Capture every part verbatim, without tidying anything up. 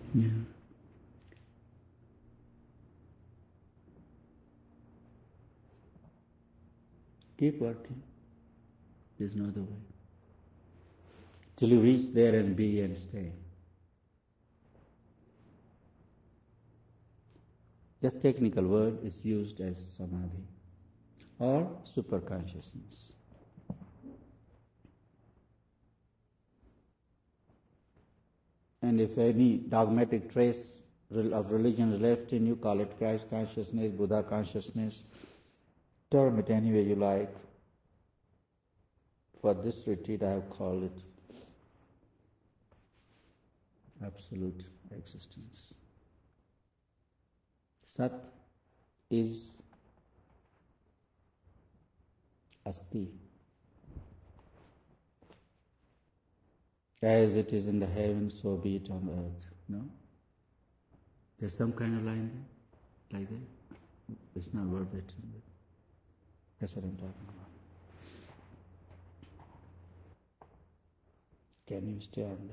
Yeah. Keep working. There's no other way. Till you reach there and be and stay. Just technical word is used as samadhi or super consciousness. And if any dogmatic trace of religion is left in you, call it Christ consciousness, Buddha consciousness, term it any way you like. For this retreat I have called it absolute existence. Sat is asti. As it is in the heavens, so be it on earth. No? There's some kind of line there, like that. It's not verbatim, but that's what I'm talking about. Can you stay on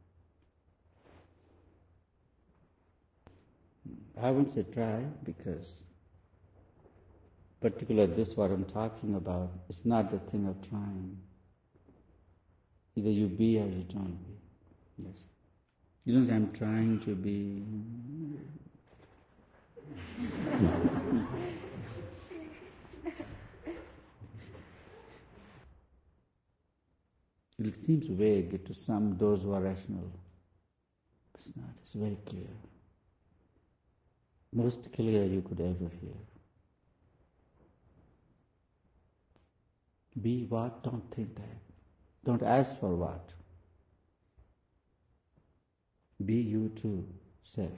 that? I won't say try, because particularly this what I'm talking about, it's not the thing of trying. Either you be or you don't be. Yes. You don't say I'm trying to be. It seems vague to some, those who are rational. It's not. It's very clear. Most clear you could ever hear. Be what? Don't think that. Don't ask for what. Be you too, self.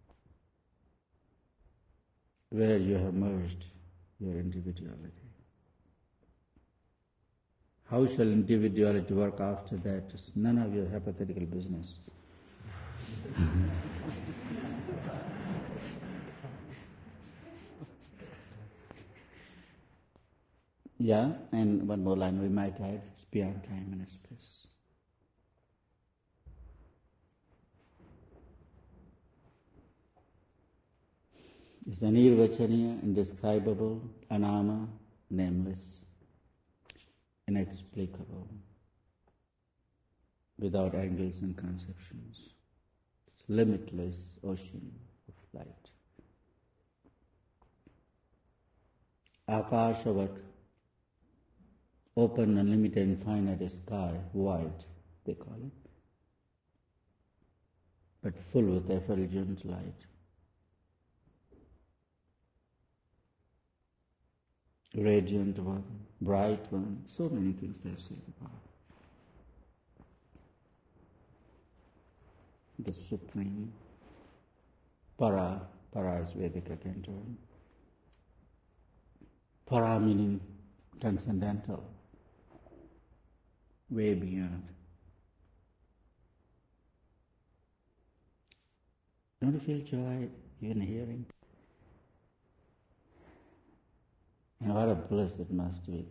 Where you have merged your individuality. How shall individuality work after that? It's none of your hypothetical business. Yeah, and one more line we might add, it's beyond time and space. It's anirvachaniya, indescribable, anama, nameless, inexplicable, without angles and conceptions. It's limitless ocean of light. Akashavat, open, unlimited, infinite sky, wide, they call it, but full with effulgent light. Radiant one, bright one, so many things they have said about the Supreme. Para, para is Vedic again term. Para meaning transcendental, way beyond. Don't you feel joy even hearing? And what a bliss it must be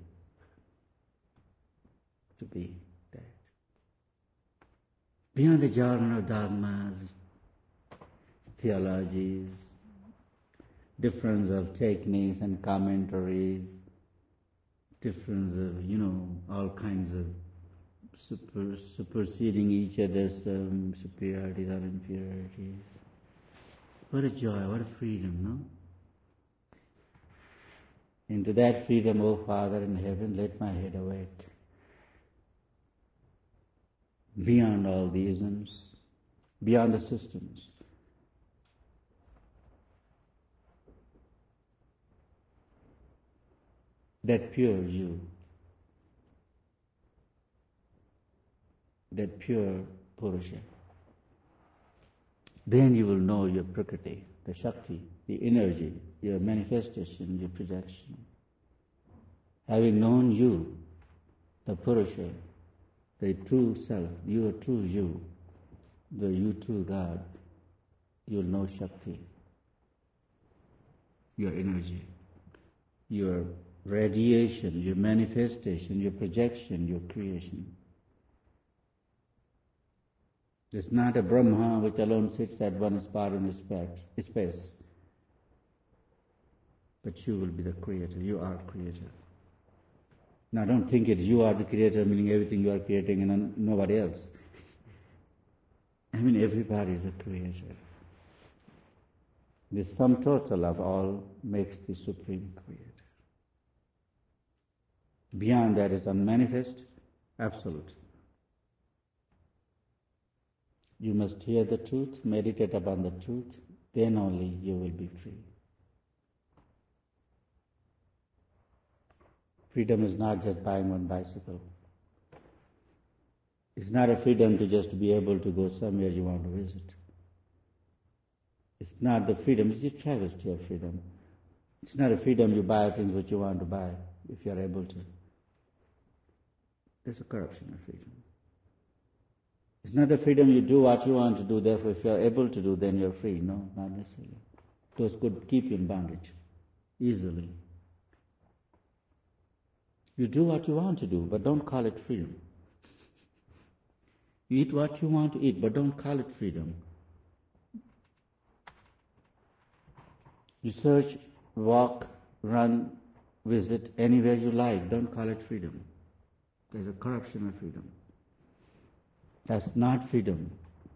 to be that. Beyond the jargon of dogmas, theologies, difference of techniques and commentaries, difference of, you know, all kinds of super, superseding each other's um, superiorities or inferiorities. What a joy, what a freedom, no? Into that freedom, O Father in heaven, let my head awake. Beyond all the isms, beyond the systems. That pure you, that pure Purusha. Then you will know your Prakriti, the Shakti, the energy, your manifestation, your projection. Having known you, the Purusha, the true self, your true you, the you true God, you'll know Shakti, your energy, your radiation, your manifestation, your projection, your creation. It's not a Brahma which alone sits at one spot in space. But you will be the creator. You are creator. Now don't think it, you are the creator, meaning everything you are creating and nobody else. I mean everybody is a creator. The sum total of all makes the Supreme Creator. Beyond that is unmanifest, absolute. You must hear the truth, meditate upon the truth, then only you will be free. Freedom is not just buying one bicycle. It's not a freedom to just be able to go somewhere you want to visit. It's not the freedom, it's a travesty of freedom. It's not a freedom you buy things which you want to buy, if you are able to. There's a corruption of freedom. It's not the freedom you do what you want to do, therefore if you are able to do, then you're free. No, not necessarily. Those could keep you in bondage, easily. You do what you want to do, but don't call it freedom. You eat what you want to eat, but don't call it freedom. You search, walk, run, visit anywhere you like, don't call it freedom. There's a corruption of freedom. That's not freedom.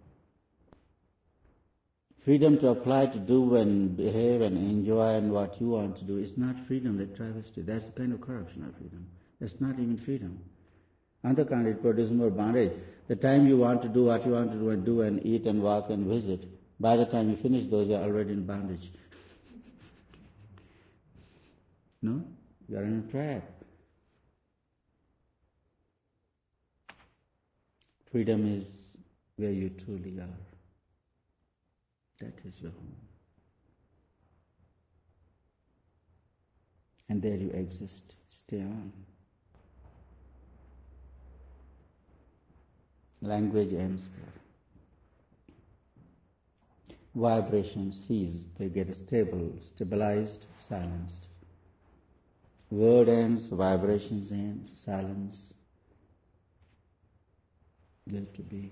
Freedom to apply, to do and behave and enjoy and what you want to do is not freedom, that's travesty. That's the kind of corruption of freedom. That's not even freedom. On the contrary, it produces more bondage. The time you want to do what you want to do and do and eat and walk and visit, by the time you finish those, you're already in bondage. No? You're in a trap. Freedom is where you truly are. That is your home. And there you exist. Stay on. Language ends there. Vibrations cease. They get stable, stabilized, silenced. Word ends, vibrations end, silence. There to be.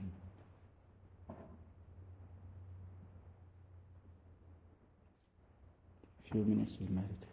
Few minutes we meditate.